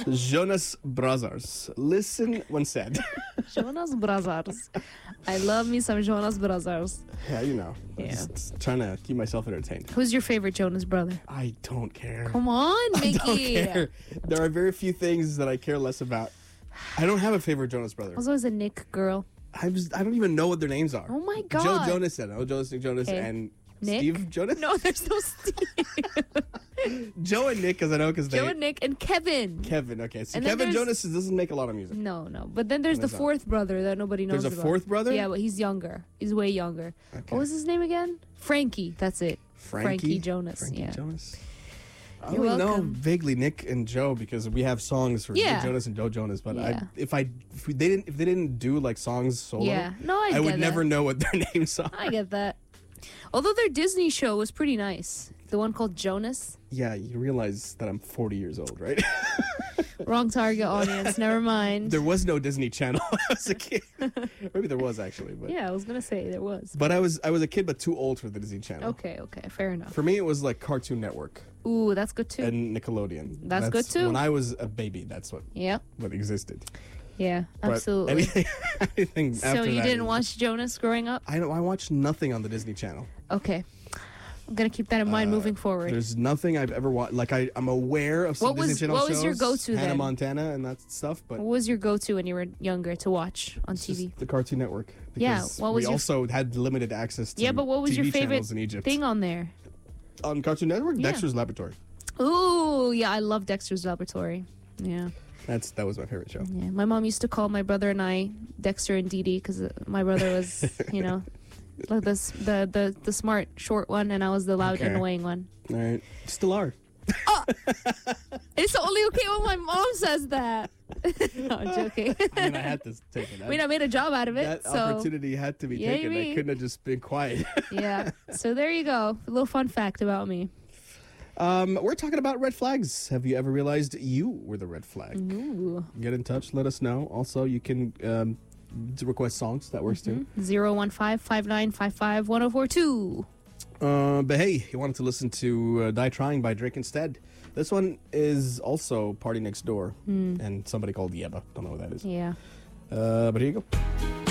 Jonas Brothers. Listen when said. Jonas Brothers. I love me some Jonas Brothers. Yeah, you know. Yeah. Just trying to keep myself entertained. Who's your favorite Jonas brother? I don't care. Come on, Mickey. I don't care. There are very few things that I care less about. I don't have a favorite Jonas brother. I was always a Nick girl. I don't even know what their names are. Oh my God. Joe Jonas and Nick Jonas Okay. and Nick? Steve Jonas. No, there's no Steve. Joe and Nick, because I know because Joe and Nick and Kevin. Kevin. Okay, so And then Kevin there's- Jonas doesn't make a lot of music. No. But then there's the What is that? fourth brother that nobody knows There's a about. fourth brother? Yeah, but he's younger. He's way younger. Okay. What was his name again? Frankie. That's it. Frankie Jonas. Frankie yeah. Jonas. I You're only know welcome. vaguely Nick and Joe because we have songs for Yeah. Nick Jonas and Joe Jonas. But Yeah. if they didn't do like songs solo, Yeah. No, I I get would that. never know what their names are. I get that. Although their Disney show was pretty nice. The one called Jonas. Yeah, you realize that I'm 40 years old, right? Wrong target audience. Never mind. There was no Disney Channel when I was a kid. Maybe there was actually, but Yeah, I was gonna say there was. but I was a kid, but too old for the Disney Channel. Okay, fair enough. For me, it was like Cartoon Network Ooh, that's good too. and Nickelodeon. That's good, too. When I was a baby, that's what Yeah, existed. yeah, But absolutely. anything So after you that didn't is- watch Jonas growing up? I watched nothing on the Disney Channel. Okay, I'm gonna keep that in mind moving forward. There's nothing I've ever watched. Like I'm aware of some What was- Disney Channel what shows. was your go-to Hannah then? Montana and that stuff, but What was your go-to when you were younger to watch on it's just TV? the Cartoon Network. Yeah, because what was we your- also had limited access to Yeah, but what was TV your favorite channels in Egypt. thing on there? On Cartoon Network? Yeah. Dexter's Laboratory. Ooh, yeah, I love Dexter's Laboratory. Yeah, That was my favorite show. yeah. My mom used to call my brother and I Dexter and Dee Dee because my brother was, like the smart short one, and I was the loud Okay. annoying one. All right, still are. It's only okay when my mom says that. No, I'm joking. I mean, I had to take it. I mean, I made a job out of it. That so opportunity had to be Yeah, taken. I maybe. couldn't have just been quiet. yeah. So there you go. A little fun fact about me. We're talking about red flags. Have you ever realized you were the red flag? Ooh. Get in touch. Let us know. Also, you can to request songs. That works too. 015-5955-1042. But hey, you wanted to listen to Die Trying by Drake instead. This one is also Party Next Door and somebody called Yeba. Don't know what that is. Yeah. But here you go.